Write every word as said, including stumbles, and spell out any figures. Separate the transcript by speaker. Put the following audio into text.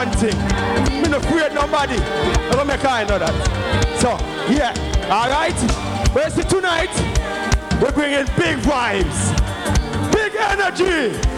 Speaker 1: one thing. Me no afraid nobody. I don't make I know that. So, yeah. Alright? But see tonight, we're bringing big vibes. Big energy.